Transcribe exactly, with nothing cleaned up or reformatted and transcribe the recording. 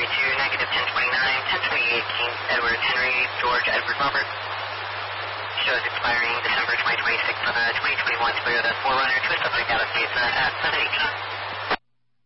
to negative ten twenty-nine, ten twenty-eight, King Edward Henry, George Edward Robert. Shows expiring December twenty twenty-six on a twenty twenty-one Toyota four runner, twist up like Dallas Mesa at seven eighteen.